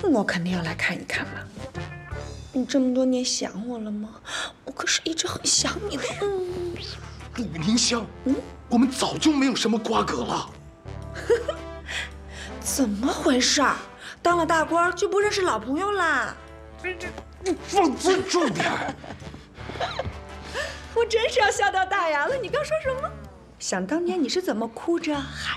我肯定要来看一看嘛。你这么多年想我了吗？我可是一直很想你的。 陆凝香，我们早就没有什么瓜葛了。 怎么回事？当了大官就不认识老朋友啦？ 你放尊重点。 我真是要笑掉大牙了！你刚说什么？想当年你是怎么哭着喊